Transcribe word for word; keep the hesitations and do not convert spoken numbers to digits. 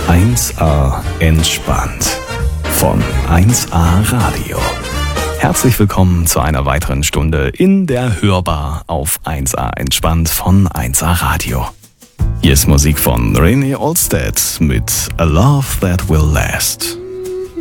eins A entspannt von eins A Radio. Herzlich willkommen zu einer weiteren Stunde in der Hörbar auf eins A entspannt von eins A Radio. Hier ist Musik von René Olstedt mit A Love That Will Last.